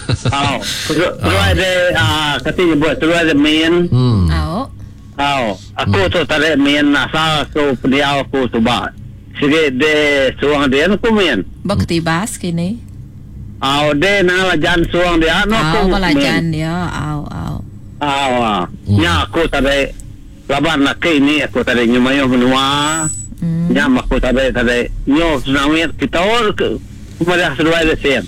Terus ada katanya buat terus ada main. Aku tu tarik main asal aku pediau aku coba. Sige de suang dia aku main. Bakti bas kini. De na lajan suang dia no aku. Lajan dia. Nya aku tarik laban nak ini aku tarik nyumayo menua. Nya aku tarik nyo sunamit kita kepada seluar dia siam.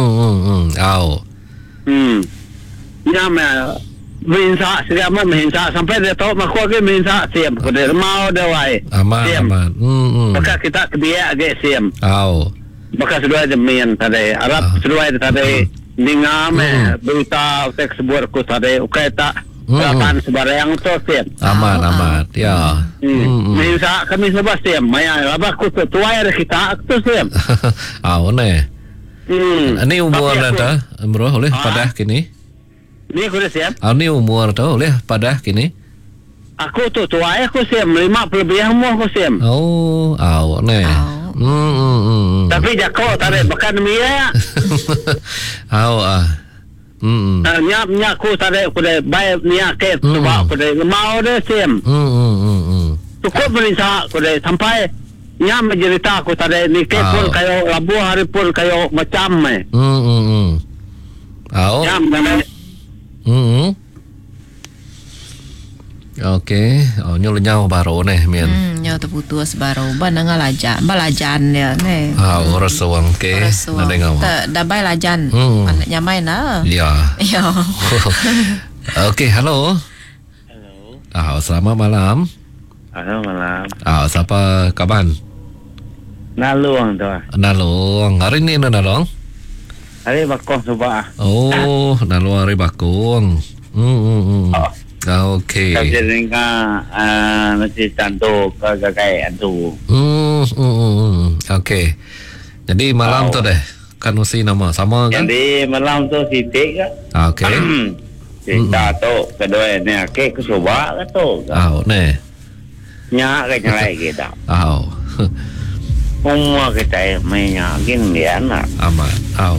Nya minsa siapa minsa sampai dia tahu makwa ke minsa siam kode mau dah wai aman maka kita kebiak agak siam maka sudah jemian tadi Arab sudah tadi ningam berita teks sebuah ku tadi ukai tak lapan sebarang tu siam aman ya minsa kami sebab siam maya apa ku tuai ada kita tu siam ini umur dah bro oleh pada kini ni aku dah siap. Ni umur tu oleh pada kini. Aku tu tua aku siap 50 lebih umur aku siap. Ni. Tapi jago tarik bekan mia. Nyap aku tarik aku dah bayar niat ke sebab aku dah mau dah siap. Cukup berisa aku dah sampai nyap mencerita aku tarik ni ke pun kayak labu hari pun kayak macam Nyap tarik. Okey, nyo lenyau baru nih mian. Nyo terputus baru banang balajan ya nih. Orang sewang ke, nade ngau. Dah bay lajan. Anaknya main lah. Ya. Okey, halo. Selamat malam. Selamat malam. Siapa kawan? Nalung tu. Nalung. Hari ni nalung? Hari bakong coba. Nalung hari bakong. Okey. Kerja dengan nanti cantik kagai antu. Okey. Jadi malam tu deh. Kan mesti nama sama kan? Jadi malam tu Siti kan? Okey. Kita tu kedua ni kek coba kan tu. Ni. Nyak ke nyalai kita. Semua kita menyakin dia nak. Aman.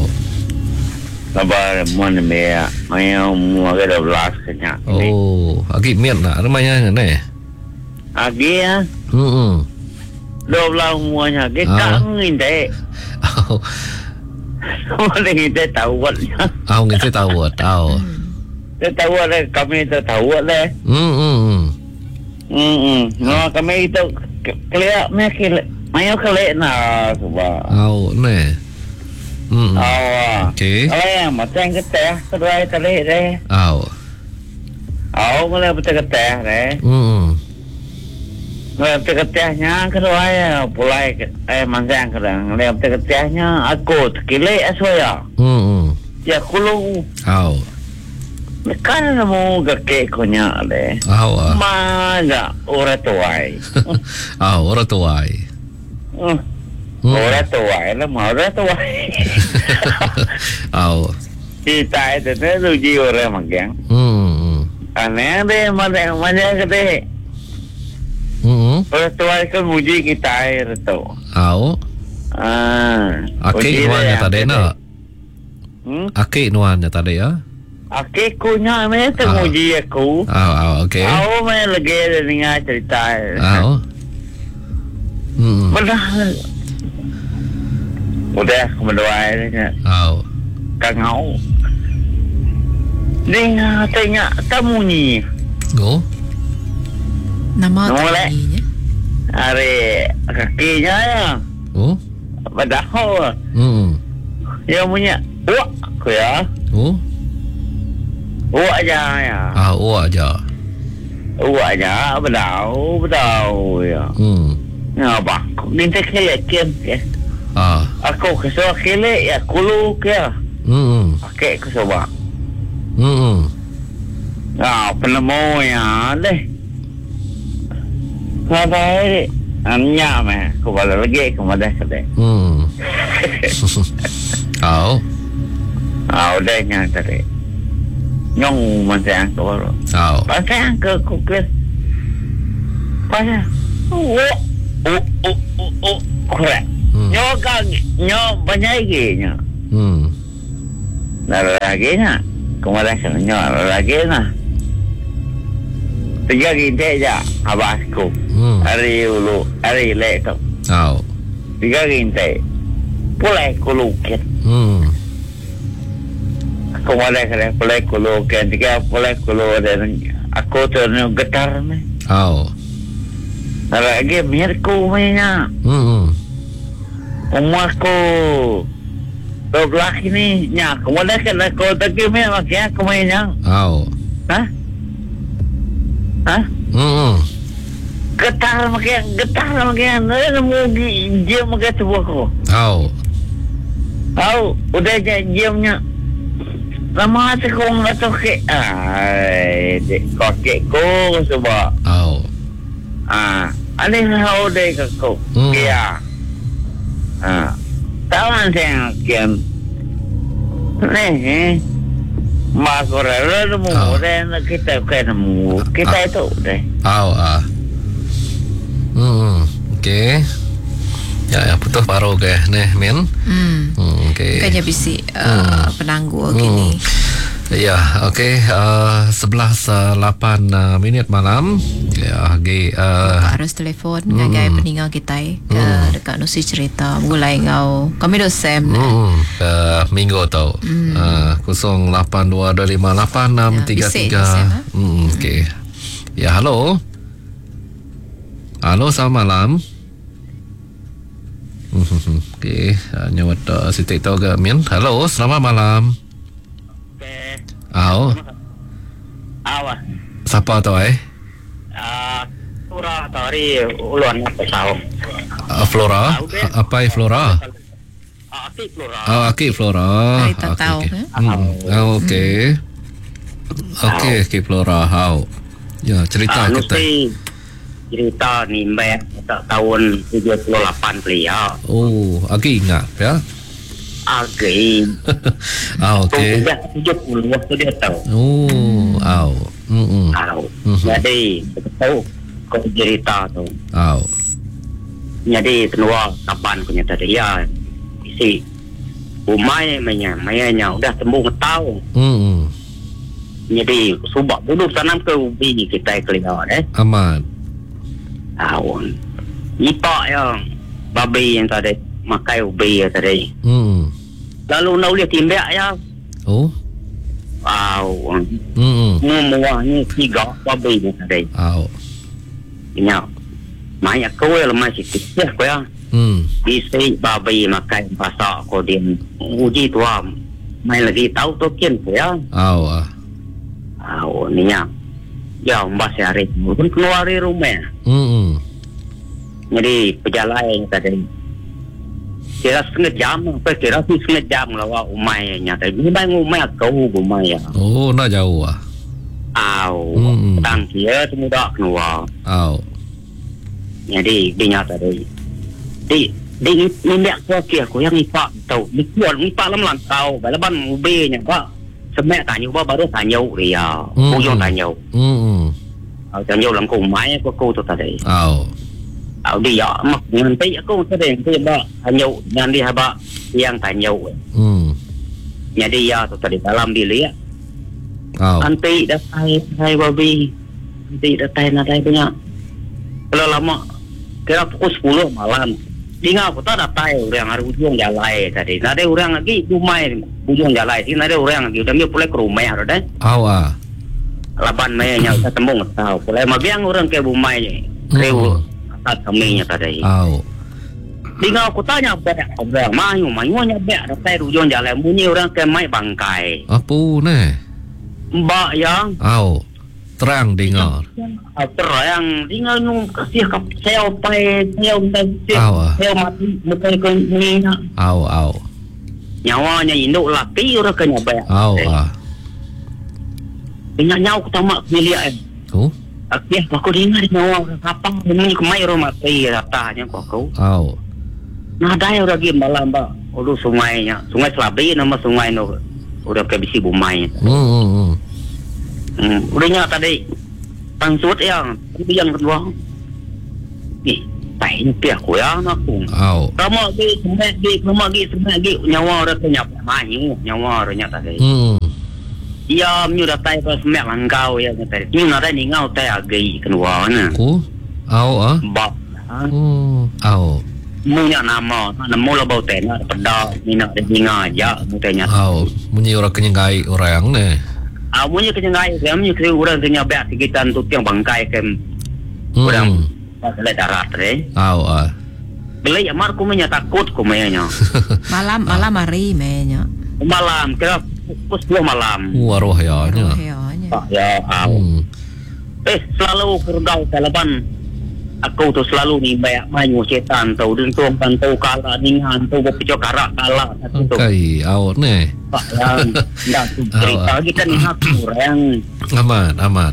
Sabar mana mea, maya mua ke 12 kenya. Agi mian nak namanya ni. Agi ya. 12 muanya kita nginte. Mana nginte tahu nya. Nginte tahu. Kita tahu le kami tu tahu le. No kami itu kelihatan mekil. Maya kelihatan na sebab. Ni. Okey. Macam kita kedua tadi deh. Boleh betul kita deh. Betul kitanya kedua ya, pulai mancang kadang. Boleh betul kitanya aku terkilai aswaya. Ya kulu. Kan mau gak konya deh. Mana orang tuai. Orang tuai. Orang tua lah, orang tua. Kita itu tu ji orang magang. Aneh deh, mana kete. Orang tua kan muji kita itu. Akik nuannya tadi nak. Akik nuannya tadi ya. Akik kunya mana tu muji aku. Okey. Aku mana lagi dengar cerita. Benar. Udah kemudian kangau dia tanya tamu ni nama kakinya are kakinya ya padahal dia punya aku ya aja ya aja bedau ya apa minta kelihatan ya aku kesuka kele ya kulu kia. Pakai kesuka. Penemu ya deh. Apa anya mah aku balik lagi kemudian kedai. Udah yang tadi. Nyong macam tu. Macam ke kukis. Pasal. Korek. Nyo banyak lagi nya. lagi na. Kemudian sebenarnya lagi na. 3 gintai je abasku. Hari ulu, hari lek tu. 3 gintai. Pulai kulukit. Kemudian pulai kulukit. 3 pulai kulukit. Aku tu getar ni. Lagi mirku punya. Umurku 12 ini nya. Kemudian kalau aku tadi makin aku mainnya. Hah? Getar makin. Nemu dia makin tubuh aku. Udah jamnya. Lama sekong atau ke? Kokek ko sebab. Ada hal deh aku. Ya. Tawan saya kian. Makorela nemu dan kita nemu. Kita itu deh. Okay. Ya putus baru ke nih Min. Okay. Kayaknya bisi penangguh gini. Ya, okey. 11:08 malam. Ya, harus telefon ngagai peninggal kita ke dekat nusi cerita mulai ngau. Kami dosem minggu tau. 0822586333. Okey. Ya, halo. Halo, selamat malam. Okey, nyawat Siti tahu ke Min? Halo, selamat malam. Siapa tu Flora dari uluan apa tahu? Flora? Apa Flora? Aki Flora. Kita tahu. Okey. Okey Flora. Ya, cerita kita. Cerita ni mbak tahun 78 beliau. Aki ingat ya? Aki. Okey. 70 waktu dia tahu. Jadi tahu kau cerita tu. Jadi tenua kapan punya tadi ya. Isi umainya udah tembung tahu. Jadi subak duduk tanam ke ubi kita keluar Aman. Ipak yang babi yang tadi makai ubi yang tadi. Lalu nak lihat timbak ya. Muahnya 3 babi yang tadi. Ini banyak kau yang masih kecil kau ya. Isi babi makai pasak kau dia uji tua. Main lagi tahu tu kian kau ya. Ni ya. Ya, mbak sehari pun keluar dari rumah. Jadi perjalanan tadi kira setengah jam, kira setengah jam lah umainya. Tapi ni bang umai kau umai ya. Nak jauh tang dia semudah keluar. Jadi dia tadi. Di minyak aku yang ipak tahu. Ipak lam tahu. Balaban ubenya pak. Semek tanya baru tanya dia. Ujung tanya. Tanya lang kung mai ko to tadi. Dia mak nanti aku tadi ba tanya nanti haba yang tanya. Jadi ya to tadi dalam bilik. Nanti datai babi. Nanti datai punya. Kalau lama kira pukul 10 malam. Tinggal aku tak datai orang hari ujung jalan tadi. Nada orang lagi rumai ujung jalan. Sini nada orang lagi. Udah dia pulai ke rumah ada dah. Lapan mainnya kita tembung tahu. Pulai mabiang orang ke rumah ni. Kau atas kaminya tadi. Tinggal aku tanya apa orang mayu nyabek datai ujung jalan. Bunyi orang ke mai bangkai. Apa ni? Mbak yang. Terang dengar. Terang dengar nu kasih saya pai saya mati betul ke ni. Nyawanya induk laki orang ke nyabek. Nyawa aku tamak milik aku dengar nyawa apa bunyi kemai rumah mati ratanya kau. Nah dah orang gi malam ba. Sungainya. Sungai Selabi nama sungai no. Udah ke bisi bumai. Udahnya tadi pangsut yang kedua tay pia kuya aku. Kamu semagi nyawa ora punya mayu nyawa ora nyata deh. Ia myu dah tay pas mek langkau ya nyata. Ni nada ni ngau tay agai kenua na. Ku? Ba. Munya nama lo bau tena pada minat dengar aja mutanya. Munyi orang kenyengai orang ne. Munyi kenyengai kami kira orang tanya beak sekitar tu tiang bangkai kem. Orang pasal darat re. Bila ya mar ku takut ku menya. Malam hari menya. Malam kira pukul 10 malam. Arwah ya nya. Ya. Selalu kergau telepan. Aku tu selalu ni banyak main setan tahu dentung tahu kala ningan tahu berpicau karak kala tu. Okay, awak ni. Dah tu cerita kita ni aku orang. Aman.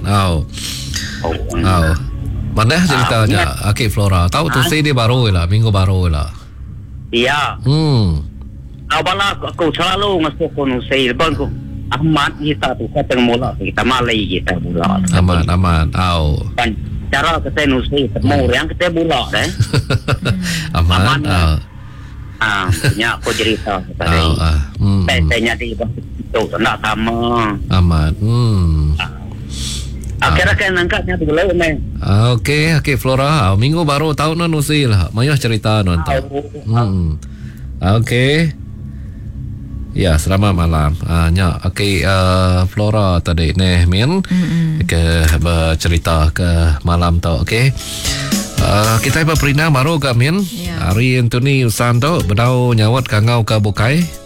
Mana ceritanya? Akik Flora. Tahu tu saya dia baru lah, minggu baru lah. Iya. Awalnya aku selalu masuk kono saya bangku. Ahmad kita tu kata mula kita malai kita mula. Aman. Cara kita nusi temu yang kita bulak aman. Nya aku cerita tadi. Tanya di itu tak sama. Aman. Akhirnya kan angkatnya dulu ni. Okey Flora. Minggu baru tahun nan nusi lah. Mayah cerita non tahu. Okey. Ya, selamat malam. Nya, okey, Flora tadi ni Min ke bercerita ke malam tu, okey. Kita berperindah baru ke Min. Hari itu ni usaha tu berdau nyawat kangau ke bukai.